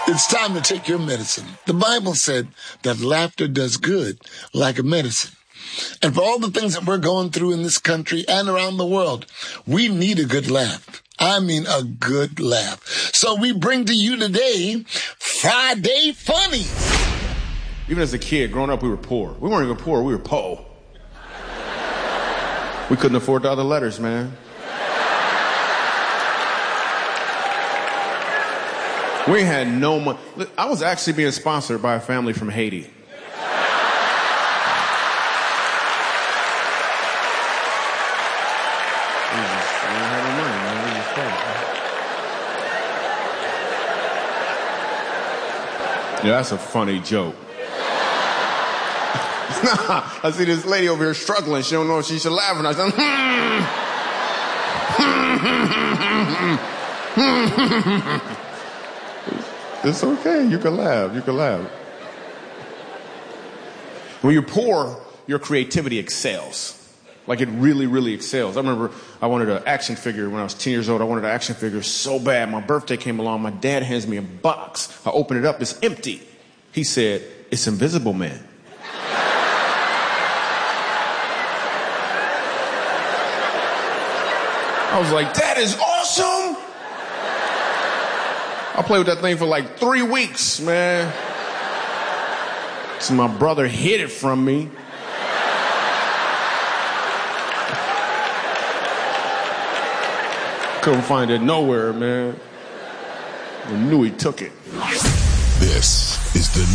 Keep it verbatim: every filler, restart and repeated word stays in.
It's time to take your medicine. The Bible said that laughter does good like a medicine. And for all the things that we're going through in this country and around the world, we need a good laugh. I mean a good laugh. So we bring to you today, Friday Funny. Even as a kid, growing up, we were poor. We weren't even poor, we were po. We couldn't afford the other letters, man. We had no money. I was actually being sponsored by a family from Haiti. Yeah, that's a funny joke. Nah, I see this lady over here struggling. She don't know if she should laugh or not. She's like, hmm. It's okay. You can laugh. You can laugh. When you're poor, your creativity excels. Like it really, really excels. I remember I wanted an action figure when I was ten years old. I wanted an action figure so bad. My birthday came along. My dad hands me a box. I open it up. It's empty. He said, "It's Invisible Man." I was like, that is awesome. I played with that thing for like three weeks, man. So my brother hid it from me. Couldn't find it nowhere, man. I knew he took it. This is the